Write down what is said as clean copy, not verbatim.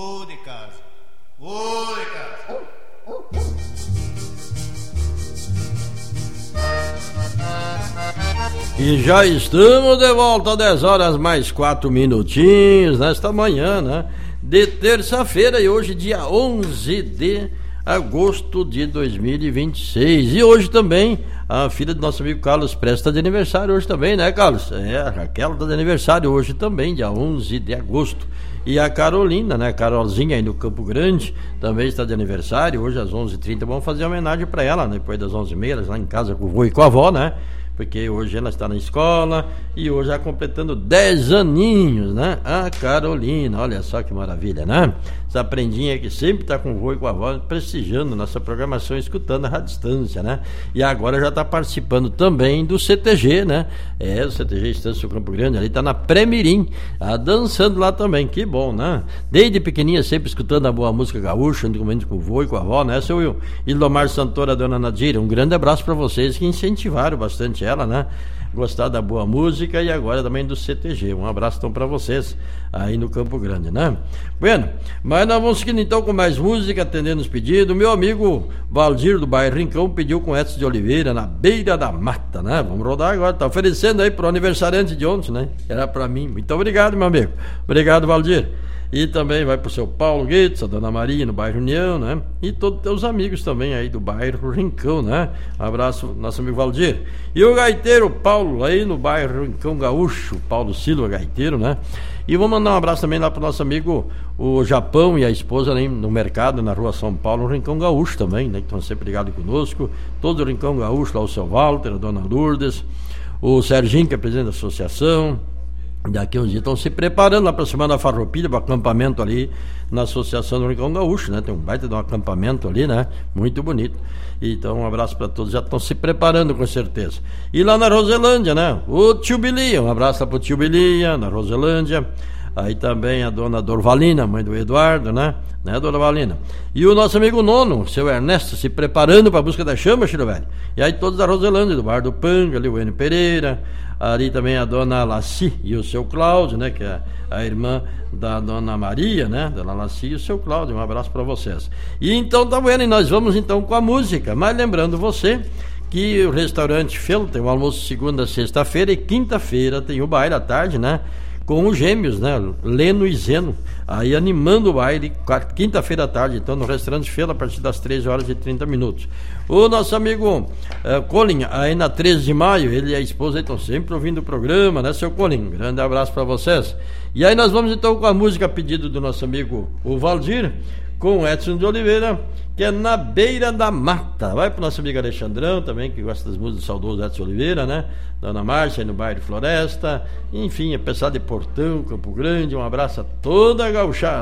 de casa. Vou de casa. E já estamos de volta, 10 horas mais 4 minutinhos, nesta manhã, né? De terça-feira, e hoje dia 11 de agosto de 2026. E hoje também a filha do nosso amigo Carlos Prestes está de aniversário hoje também, né, Carlos? A Raquel está de aniversário hoje também, dia 11 de agosto. E a Carolina, né, Carolzinha aí no Campo Grande, também está de aniversário, hoje às 11h30. Vamos fazer homenagem para ela, né, depois das 11h30, lá em casa com o vô e com a avó, né? Porque hoje ela está na escola e hoje já completando 10 aninhos, né? A Carolina, olha só que maravilha, né? Essa prendinha que sempre está com o vô e com a avó, prestigiando nossa programação, escutando a distância, né? E agora já está participando também do CTG, né? O CTG Estância do Campo Grande, ali está na Pré-Mirim, dançando lá também, que bom, né? Desde pequenininha sempre escutando a boa música gaúcha, andando com o vô e com a avó, né? Seu Ildomar Santora, Dona Nadira, um grande abraço para vocês que incentivaram bastante ela, né? Gostar da boa música e agora também do CTG. Um abraço então para vocês aí no Campo Grande, né? Bueno, mas nós vamos seguindo então com mais música, atendendo os pedidos. Meu amigo Valdir do bairro Rincão pediu com Edson de Oliveira, Na Beira da Mata, né? Vamos rodar agora, tá oferecendo aí pro aniversariante de ontem, né? Era para mim. Muito obrigado, meu amigo. Obrigado, Valdir. E também vai pro seu Paulo Guedes, a Dona Maria no bairro União, né? E todos os teus amigos também aí do bairro Rincão, né? Um abraço, nosso amigo Valdir. E o gaiteiro Paulo aí no bairro Rincão Gaúcho, Paulo Silva, gaiteiro, né? E vou mandar um abraço também lá pro nosso amigo o Japão e a esposa ali no mercado, na rua São Paulo, no Rincão Gaúcho também, né? Que estão sempre ligados conosco. Todo o Rincão Gaúcho, lá o seu Walter, a Dona Lourdes, o Serginho, que é presidente da associação. Daqui uns dias estão se preparando lá para a Semana da Farroupilha, para o acampamento ali na Associação do Rincão Gaúcho, né? Tem um baita de um acampamento ali, né? Muito bonito. Então, um abraço para todos, já estão se preparando com certeza. E lá na Roselândia, né? O tio Bilia, um abraço lá para o tio Bilia, na Roselândia. Aí também a dona Dorvalina, mãe do Eduardo, né? Dorvalina? E o nosso amigo Nono, seu Ernesto, se preparando para a busca da chama, filho velho. E aí todos da Roselândia, do Bar do Panga, ali o Enio Pereira. Ali também a dona Laci e o seu Cláudio, né? Que é a irmã da dona Maria, né? Dona Laci e o seu Cláudio. Um abraço para vocês. E então tá bueno, e nós vamos então com a música. Mas lembrando você que o restaurante Felo tem o almoço segunda, sexta-feira e quinta-feira tem o baile à tarde, né? Com os gêmeos, né? Leno e Zeno, aí animando o baile, quinta-feira à tarde, então no restaurante Felo, a partir das 13h30. O nosso amigo Colin, aí na 13 de maio, ele e a esposa estão sempre ouvindo o programa, né, seu Colin? Grande abraço para vocês. E aí nós vamos então com a música a pedido do nosso amigo o Valdir, com Edson de Oliveira, que é Na Beira da Mata. Vai pro nosso amigo Alexandrão também, que gosta das músicas do saudoso Edson Oliveira, né? Dona Márcia, aí no bairro Floresta. Enfim, é pessoal de Portão, Campo Grande. Um abraço a toda a gauchada.